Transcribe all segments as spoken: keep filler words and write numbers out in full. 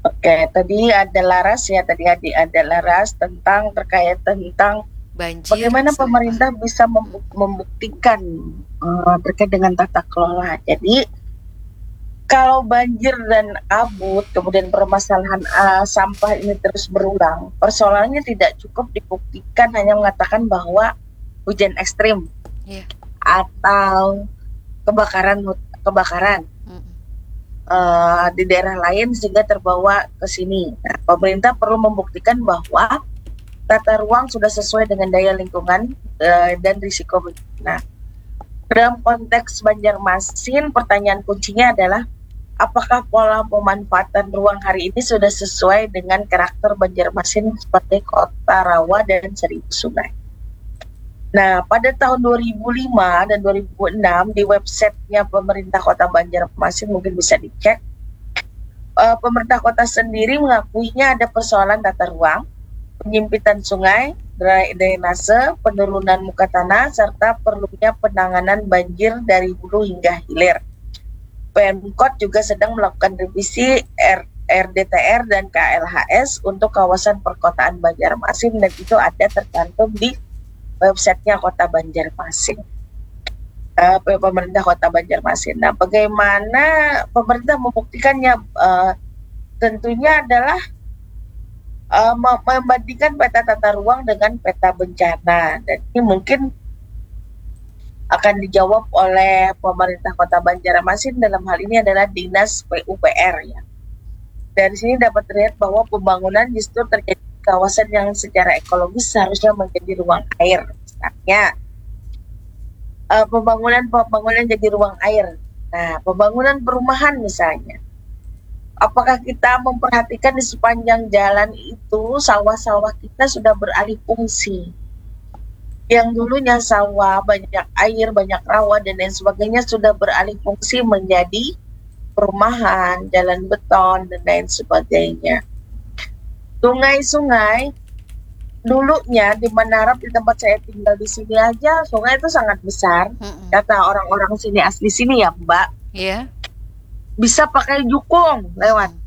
Oke, tadi ada Laras ya, tadi ada ada Laras tentang terkait tentang Banjir bagaimana selebar. pemerintah bisa Mm, membu- membuktikan uh, terkait dengan tata kelola. Jadi kalau banjir dan kabut, kemudian permasalahan uh, sampah ini terus berulang, persoalannya tidak cukup dibuktikan hanya mengatakan bahwa hujan ekstrim iya. atau kebakaran kebakaran Mm, uh, di daerah lain sehingga terbawa ke sini. Nah, pemerintah perlu membuktikan bahwa tata ruang sudah sesuai dengan daya lingkungan uh, dan risiko bencana. Dalam konteks Banjarmasin, pertanyaan kuncinya adalah apakah pola pemanfaatan ruang hari ini sudah sesuai dengan karakter Banjarmasin sebagai kota rawa dan seribu sungai. Nah, pada tahun dua ribu lima dan dua ribu enam di websitenya pemerintah Kota Banjarmasin mungkin bisa dicek. Uh, pemerintah kota sendiri mengakuinya ada persoalan tata ruang, penyempitan sungai, drainase, penurunan muka tanah, serta perlunya penanganan banjir dari hulu hingga hilir. Pemkot juga sedang melakukan revisi R, RDTR dan K L H S untuk kawasan perkotaan Banjarmasin dan itu ada tercantum di websitenya Kota Banjarmasin. Uh, pemerintah Kota Banjarmasin. Nah, bagaimana pemerintah membuktikannya? Uh, tentunya adalah uh, membandingkan peta tata ruang dengan peta bencana. Dan ini mungkin akan dijawab oleh pemerintah Kota Banjarmasin dalam hal ini adalah Dinas P U P R ya. Dari sini dapat terlihat bahwa pembangunan justru terjadi di kawasan yang secara ekologis seharusnya menjadi ruang air. Misalnya uh, pembangunan pembangunan jadi ruang air. Nah, pembangunan perumahan misalnya. Apakah kita memperhatikan di sepanjang jalan itu sawah-sawah kita sudah beralih fungsi? Yang dulunya sawah, banyak air, banyak rawa, dan lain sebagainya sudah beralih fungsi menjadi perumahan, jalan beton, dan lain sebagainya. Sungai-sungai, dulunya di Menarap di tempat saya tinggal di sini aja, sungai itu sangat besar. mm, Kata orang-orang sini asli sini ya Mbak, iya. bisa pakai jukung lewat. Mm,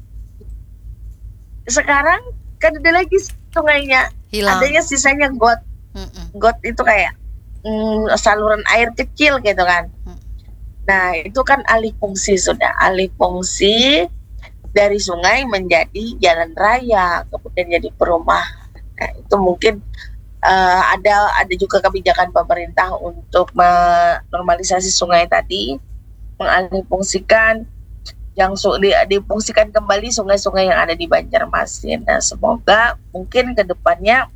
Sekarang kan ada lagi sungainya, adanya hilang. sisanya got. Mm, Got itu kayak mm, saluran air kecil gitu kan. mm, Nah, itu kan alih fungsi sudah, alih fungsi dari sungai menjadi jalan raya, kemudian jadi perumahan. Nah, itu mungkin uh, ada ada juga kebijakan pemerintah untuk menormalisasi sungai tadi, mengalih fungsikan yang su- di, difungsikan kembali sungai-sungai yang ada di Banjarmasin. Nah, semoga mungkin ke depannya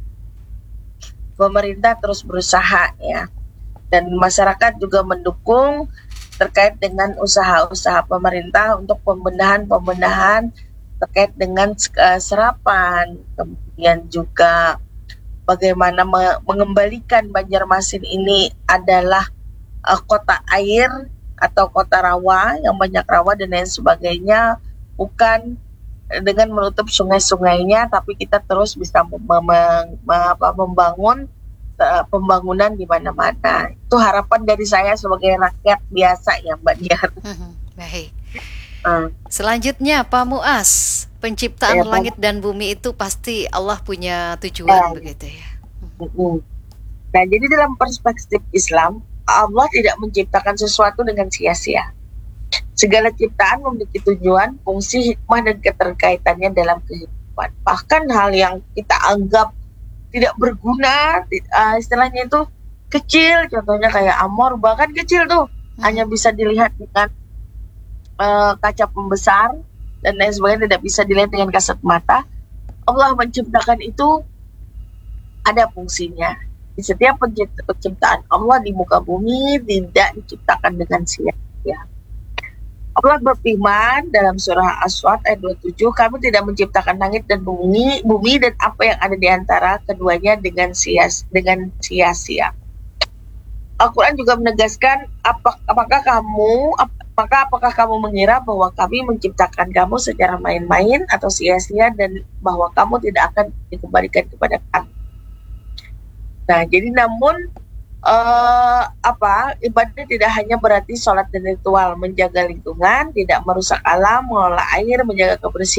pemerintah terus berusaha ya dan masyarakat juga mendukung terkait dengan usaha-usaha pemerintah untuk pembenahan-pembenahan terkait dengan uh, serapan, kemudian juga bagaimana me- mengembalikan Banjarmasin ini adalah uh, kota air atau kota rawa yang banyak rawa dan lain sebagainya, bukan dengan menutup sungai-sungainya, tapi kita terus bisa mem- mem- mem- membangun uh, pembangunan di mana-mana. Itu harapan dari saya sebagai rakyat biasa ya Mbak Diar. mm. Baik. Uh, Selanjutnya Pak Muas, penciptaan ya, langit dan bumi itu pasti Allah punya tujuan uh, begitu ya. uh, Nah, jadi dalam perspektif Islam, Allah tidak menciptakan sesuatu dengan sia-sia. Segala ciptaan memiliki tujuan, fungsi, hikmah, dan keterkaitannya dalam kehidupan. Bahkan hal yang kita anggap tidak berguna, uh, istilahnya itu kecil, contohnya kayak amor, bahkan kecil tuh, hanya Mm, bisa dilihat dengan uh, kaca pembesar, dan lain sebagainya tidak bisa dilihat dengan kasat mata. Allah menciptakan itu ada fungsinya. Di setiap penciptaan Allah di muka bumi tidak diciptakan dengan sia-sia. Allah berfirman dalam surah As-Swad ayat dua puluh tujuh, kami tidak menciptakan langit dan bumi, bumi dan apa yang ada di antara keduanya dengan sia dengan sia-sia. Al-Quran juga menegaskan, Apa, apakah kamu, ap, maka apakah kamu mengira bahwa kami menciptakan kamu secara main-main atau sia-sia dan bahwa kamu tidak akan dikembalikan kepada kami. Nah, jadi namun uh, apa ibadah tidak hanya berarti sholat dan ritual, menjaga lingkungan, tidak merusak alam, mengelola air, menjaga kebersihan